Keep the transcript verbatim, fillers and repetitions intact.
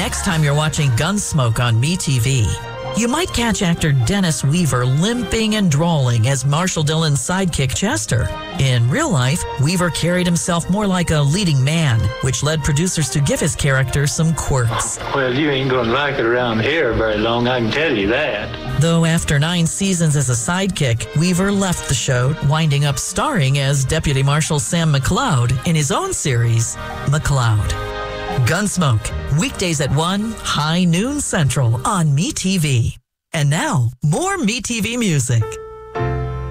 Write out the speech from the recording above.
Next time you're watching Gunsmoke on MeTV, you might catch actor Dennis Weaver limping and drawling as Marshall Dillon's sidekick Chester. In real life, Weaver carried himself more like a leading man, which led producers to give his character some quirks. Well, you ain't gonna like it around here very long, I can tell you that. Though after nine seasons as a sidekick, Weaver left the show, winding up starring as Deputy Marshal Sam McLeod in his own series, McLeod. Gunsmoke, weekdays at one, high noon central on MeTV. And now, more MeTV music.